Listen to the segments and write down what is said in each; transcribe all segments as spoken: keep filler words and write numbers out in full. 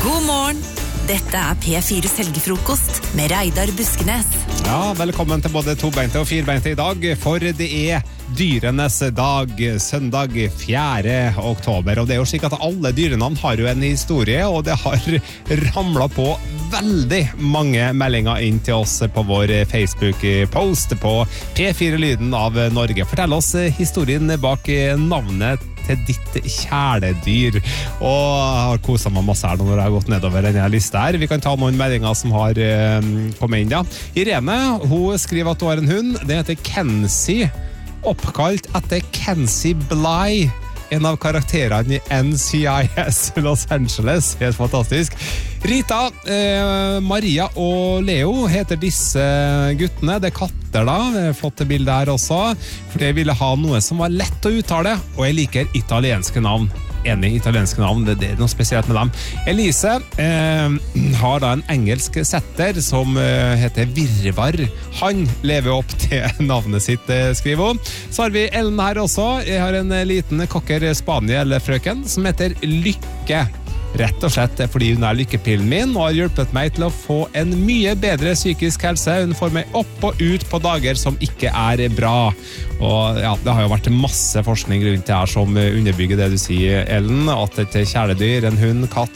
God morgen! Dette er P fire Selgefrokost med Reidar Buskenes. Ja, velkommen til både tobeinte og firbeinte i dag, for det er dyrenes dag, søndag fjerde oktober. Og det er jo slik at alle dyrenavn har jo en historie, og det har ramlet på veldig mange meldinger inn til oss på vår Facebook-post på P fire Lyden av Norge. Fortell oss historien bak navnet til ditt kjæledyr. Og jeg har koset meg masse her når jeg har gått nedover denne lista her. Vi kan ta noen meldinger som har uh, kommet inn, ja. Irene, hun skriver at hun har en hund. Den heter Kenzie, oppkalt etter Kenzie Bly, en av karakterene i N C I S Los Angeles. Helt fantastisk. Rita, eh, Maria og Leo heter disse guttene. Det er katter da, det er flotte bilder her også. For jeg ville ha noe som var lett å uttale, og jeg liker italienske navn. Enig, italienske navn, det, det er noe spesielt med dem. Elise eh, har da en engelsk setter som eh, heter Virvar. Han lever opp til navnet sitt, eh, skriver hun. Så har vi Ellen her også. Jeg har en liten kokker spaniel-frøken som heter Lykke. Rett og slett fordi hun er lykkepillen min og har hjulpet meg til å få en mye bedre psykisk helse. Hun får meg opp og ut på dager som ikke er bra. Og ja, det har jo vært masse forskning rundt det her som underbygger det du sier, Ellen, at et kjæledyr, en hund, katt,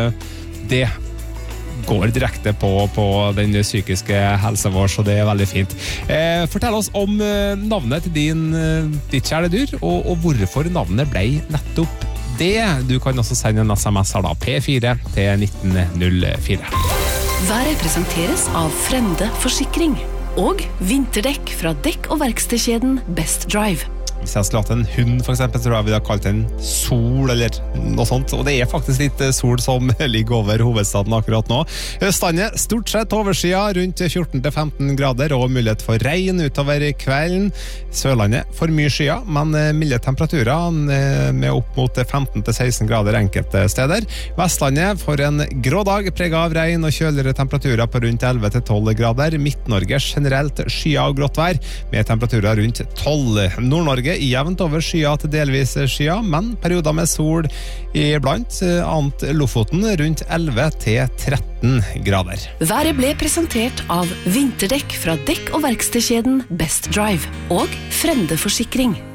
det går direkte på, på den psykiske helsen vår, så det er veldig fint. Eh, fortell oss om navnet til din, ditt kjæledyr, og, og hvorfor navnet ble nettopp det. Du kan også sende en S M S her da, P fire til nitten null fire. Været presenteres av Frende Forsikring og vinterdekk fra dekk- og verkstedkjeden Best Drive. Hvis jeg skulle hatt en hund, for eksempel, tror jeg vi har kalt den Sol, eller noe sånt. Og det er faktisk litt sol som ligger over hovedstaden akkurat nå. Østlandet, stort sett oversida, rundt fjorten til femten grader, og mulighet for regn utover kvelden. Sørlandet, for mye skyer, men milde temperaturer, med opp mot femten til seksten grader enkelte steder. Vestlandet, for en grå dag, preget av regn og kjøligere temperaturer på rundt elleve til tolv grader. Midt-Norge, generelt skyer og grått vær, med temperaturer rundt tolv. Nord-Norge, jevnt over skyer til delvis skyer, men perioder med sol iblant, annet Lofoten rundt elleve til tretten grader. Været ble presentert av vinterdekk fra dekk- og verkstedkjeden Best Drive og Frende Forsikring.